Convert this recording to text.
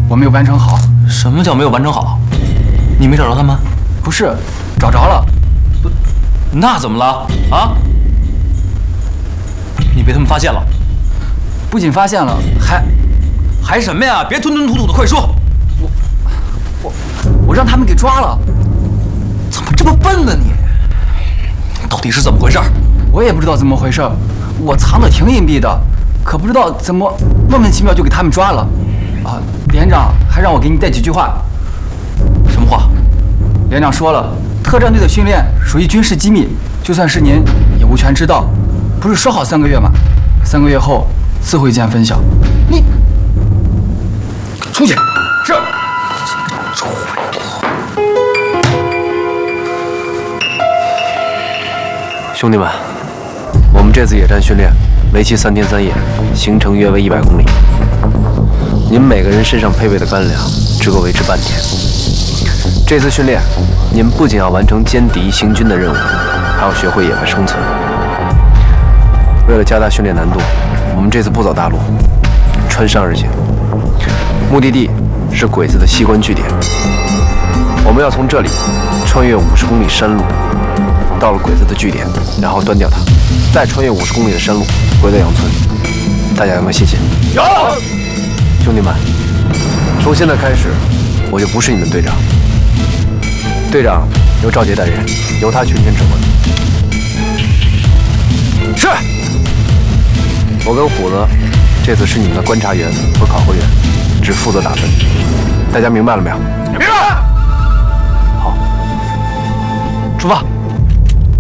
我没有完成好。 什么叫没有完成好？你没找着他们？ 不是，找着了。 不，那怎么了？啊？你被他们发现了？ 不仅发现了， 还什么呀？别吞吞吐吐的，快说！ 我让他们给抓了。 怎么这么笨呢你？到底是怎么回事？ 我也不知道怎么回事，我藏得挺隐蔽的，可不知道怎么莫名其妙就给他们抓了。啊，连长还让我给你带几句话。 什么话？ 连长说了，特战队的训练属于军事机密，就算是您也无权知道。不是说好3个月吗？3个月后自会见分晓。你出去。是。 兄弟们，我们这次野战训练为期3天3夜，行程约为100公里。您每个人身上配备的干粮只够维持半天。这次训练，您不仅要完成歼敌行军的任务，还要学会野外生存。为了加大训练难度，我们这次不走大路，穿山而行。目的地是鬼子的西关据点。我们要从这里穿越50公里山路，到了鬼子的据点，然后端掉它，再穿越50公里的山路回到杨村。大家有没有信心？ 有。 兄弟们，从现在开始，我就不是你们队长。队长由赵杰担任，由他全权指挥。是。我跟虎子这次是你们的观察员和考核员，只负责打分。大家明白了没有？ 明白。 好，出发。